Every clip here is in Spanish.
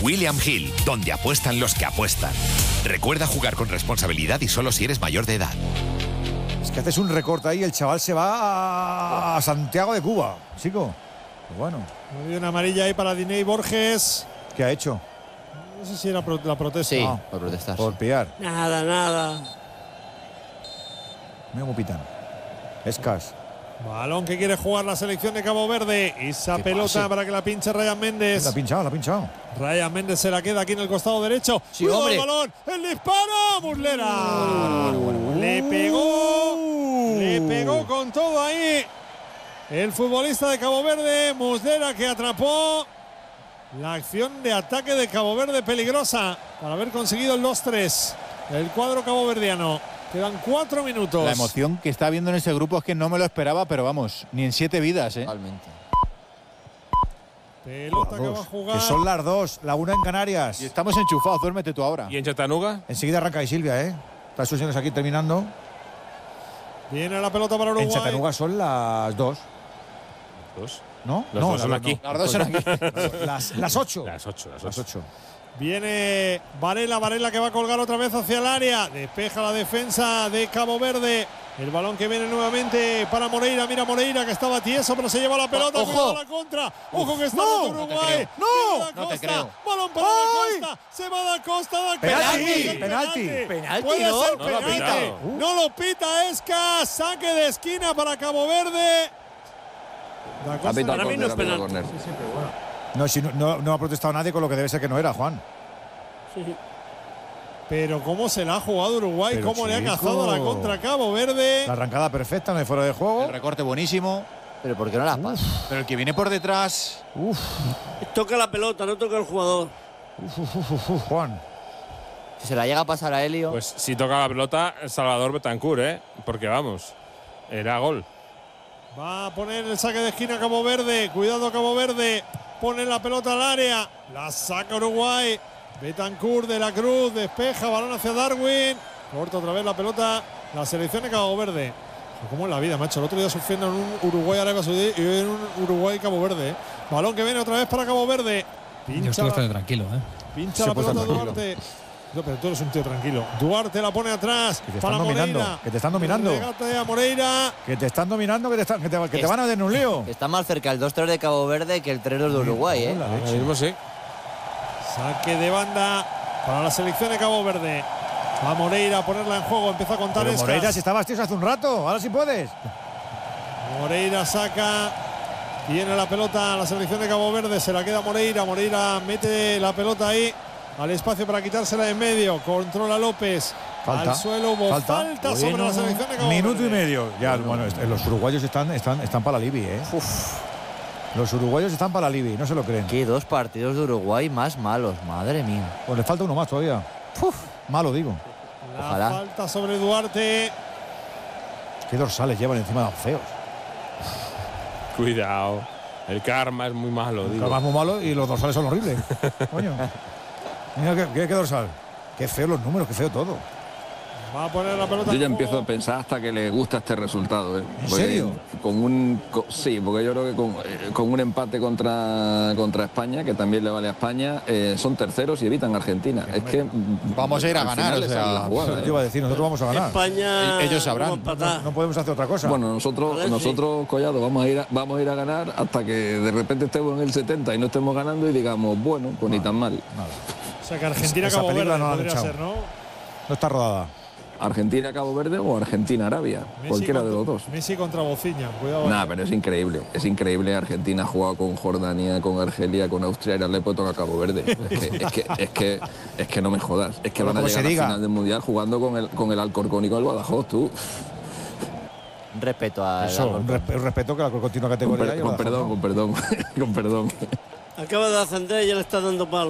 William Hill, donde apuestan los que apuestan. Recuerda jugar con responsabilidad y solo si eres mayor de edad. Es que haces un recorte ahí, el chaval se va a Santiago de Cuba, chico. Pues bueno. Hay una amarilla ahí para Diney Borges. ¿Qué ha hecho? No sé si era la protesta. Sí, por protestar. Por pillar. Nada. Mira cómo pitan. Escas. Balón que quiere jugar la selección de Cabo Verde. Esa pelota pase. para que la pinche Ryan Méndez. La ha pinchado. Ryan Méndez se la queda aquí en el costado derecho. Sí, ¡Cuidado hombre! el balón! ¡El disparo! ¡Muslera! Le pegó con todo ahí el futbolista de Cabo Verde, Muslera, que atrapó la acción de ataque de Cabo Verde peligrosa para haber conseguido el 2-3. El cuadro caboverdiano. Quedan 4 minutos. La emoción que está viendo en ese grupo es que no me lo esperaba, pero vamos, ni en 7 vidas, Totalmente. Pelota que va a jugar. Que son las 2, la 1 en Canarias. Y estamos enchufados, duérmete tú ahora. ¿Y en Chattanooga? Enseguida arranca y Silvia, Estas sesiones aquí terminando. Viene la pelota para Uruguay. En Chattanooga son las 2. ¿Dos? ¿No? Los dos son aquí. Las dos son aquí. Las 8. Las 8. Las 8. Viene Varela que va a colgar otra vez hacia el área. Despeja la defensa de Cabo Verde. El balón que viene nuevamente para Moreira. Mira Moreira que estaba tieso, pero se lleva la pelota. ¡Ojo! Cuidado la contra. ¡Ojo que está en Uruguay! No te creo. Balón para Da Costa. Se va Da Costa. Penalti. Puede ¿no? ser No lo ha penalti. pitado. No lo pita Escas. Saque de esquina para Cabo Verde. Da Costa. Para mí no es penalti. No, si no ha protestado nadie con lo que debe ser que no era, Juan. Pero cómo se la ha jugado Uruguay, Pero, cómo le ha chico. cazado la contra a Cabo Verde. La arrancada perfecta, no hay fuera de juego. El recorte buenísimo, Pero ¿por qué no las pasa? pero el que viene por detrás… Toca la pelota, no toca el jugador. Juan. Si se la llega a pasar a Helio… Pues si toca la pelota, Salvador Betancur, porque vamos, era gol. Va a poner el saque de esquina Cabo Verde. Cuidado Cabo Verde. Pone la pelota al área. La saca Uruguay. Betancur de la Cruz. Despeja. Balón hacia Darwin. Corta otra vez la pelota. La selección de Cabo Verde. Como en la vida, macho. El otro día sufriendo en un Uruguay-Arabia Saudí y hoy en un Uruguay-Cabo Verde. Balón que viene otra vez para Cabo Verde. Yo estoy bastante tranquilo, Pincha la pelota Duarte. No, pero tú eres un tío tranquilo. Duarte la pone atrás. Que te para están dominando. Moreira. Que te están dominando. Regate a Moreira. Que te están dominando, que te van a dar en un lío. Está más cerca el 2-3 de Cabo Verde que el 3-2 de Uruguay, La leche. Ahora mismo sí. Saque de banda para la selección de Cabo Verde. Va Moreira a ponerla en juego. Empieza a contar Pero Escas. Moreira, si estabas tieso hace un rato, ahora sí puedes. Moreira saca. Tiene la pelota a la selección de Cabo Verde. Se la queda Moreira. Moreira mete la pelota ahí al espacio para quitársela de en medio. Controla López. Falta. Al suelo hubo falta sobre la selección de Cabo Minuto Verde. y medio. Ya, bueno, los uruguayos están para la Libi, Los uruguayos están para la Libi, no se lo creen. Qué 2 partidos de Uruguay más malos, madre mía. Pues le falta uno más todavía. Malo, digo. La Ojalá. falta sobre Duarte. Qué dorsales llevan encima de los feos. Cuidado. El karma es muy malo, digo. Más muy malo y los dorsales son horribles. Coño. Mira qué dorsal. Qué feo los números, qué feo todo. Va a poner la pelota. Yo ya en empiezo juego. a pensar hasta que le gusta este resultado. ¿En Porque serio? Sí, porque yo creo que con un empate contra España, que también le vale a España, son terceros y evitan a Argentina. Es que Vamos a ir a al ganar, final o le sea, sale la jugada, Yo iba a decir, nosotros vamos a ganar. España. Ellos sabrán. vamos a empatar. No podemos hacer otra cosa. Bueno, nosotros Collado, vamos a ir a ganar hasta que de repente estemos en el 70 y no estemos ganando y digamos, bueno, pues ni tan mal. O sea que Argentina Esa Cabo película Verde no la han podría echado. ser, ¿no? No está rodada. Argentina Cabo Verde o Argentina Arabia, Messi cualquiera de contra- los dos. Messi contra Bociña, cuidado. Nah, pero es increíble. Argentina ha jugado con Jordania, con Argelia, con Austria y ahora le puede tocar a Cabo Verde. Es que no me jodas. Es que Pero van a como llegar se a diga. la final del Mundial jugando con el Alcorcón y con el Badajoz, tú. Un respeto a Eso, un respeto que la continua Con, categoría. per- y con la perdón, ¿no? con perdón, con perdón. Acaba de ascender y ya le está dando palo.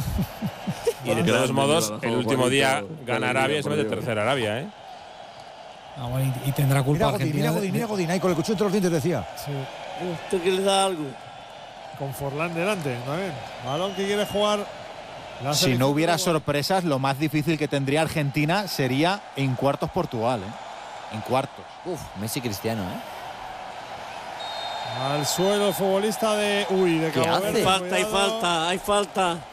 Y de todos modos, el último día gana Arabia y se mete tercera Arabia, Bueno, y tendrá culpa Argentina. Mira Godín, ahí con el cuchillo entre los dientes decía. Sí. Usted que le da algo. Con Forlán delante, ¿no ven? Balón que quiere jugar. La Si selección no hubiera de Uruguay. sorpresas, lo más difícil que tendría Argentina sería en cuartos Portugal, En cuartos. Messi Cristiano, Al suelo el futbolista de. De ¿Qué Cabo hace? Verde. Hay falta, cuidado. hay falta.